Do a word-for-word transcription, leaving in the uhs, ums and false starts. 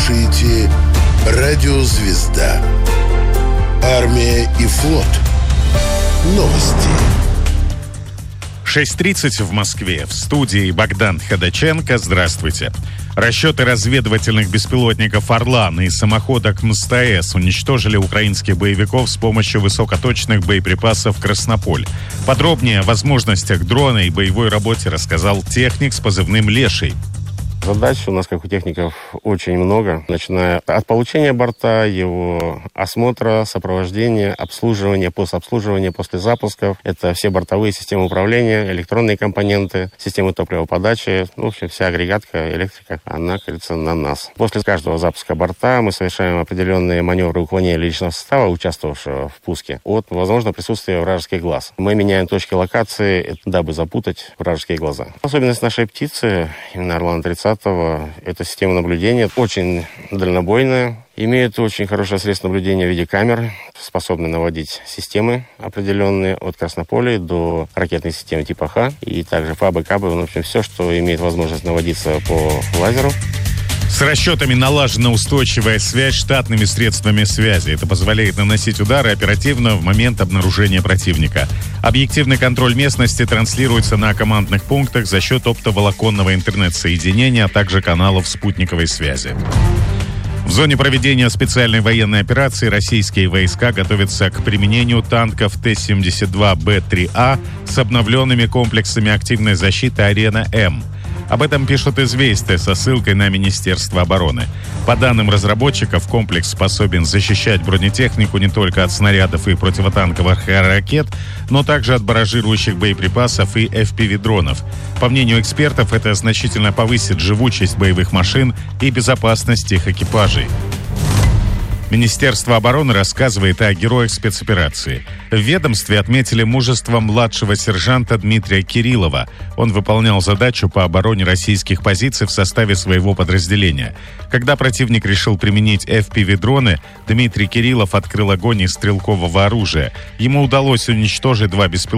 слушаете «Радио Звезда». Армия и флот. Новости. шесть тридцать в Москве. В студии Богдан Ходаченко. Здравствуйте. Расчеты разведывательных беспилотников «Орлан» и самоходок МСТС уничтожили украинских боевиков с помощью высокоточных боеприпасов «Краснополь». Подробнее о возможностях дрона и боевой работе рассказал техник с позывным «Леший». Задач у нас, как у техников, очень много, начиная от получения борта, его осмотра, сопровождения, обслуживания, постобслуживания после запусков. Это все бортовые системы управления, электронные компоненты, системы топливоподачи. Ну, в общем, вся агрегатка, электрика, она, как говорится, на нас. После каждого запуска борта мы совершаем определенные маневры уклонения личного состава, участвовавшего в пуске, от возможного присутствия вражеских глаз. Мы меняем точки локации, дабы запутать вражеские глаза. Особенность нашей птицы, именно «Орлан тридцать», это система наблюдения, очень дальнобойная, имеет очень хорошее средство наблюдения в виде камер, способны наводить системы определенные от Краснополя до ракетной системы типа Х, и также ФАБы, КАБы, в общем, все, что имеет возможность наводиться по лазеру. С расчетами налажена устойчивая связь штатными средствами связи. Это позволяет наносить удары оперативно в момент обнаружения противника. Объективный контроль местности транслируется на командных пунктах за счет оптоволоконного интернет-соединения, а также каналов спутниковой связи. В зоне проведения специальной военной операции российские войска готовятся к применению танков Т семьдесят два Б три А с обновленными комплексами активной защиты «Арена-М». Об этом пишут «Известия» со ссылкой на Министерство обороны. По данным разработчиков, комплекс способен защищать бронетехнику не только от снарядов и противотанковых ракет, но также от барражирующих боеприпасов и эф пи ви-дронов. По мнению экспертов, это значительно повысит живучесть боевых машин и безопасность их экипажей. Министерство обороны рассказывает о героях спецоперации. В ведомстве отметили мужество младшего сержанта Дмитрия Кириллова. Он выполнял задачу по обороне российских позиций в составе своего подразделения. Когда противник решил применить эф пи ви-дроны, Дмитрий Кириллов открыл огонь из стрелкового оружия. Ему удалось уничтожить два беспилотника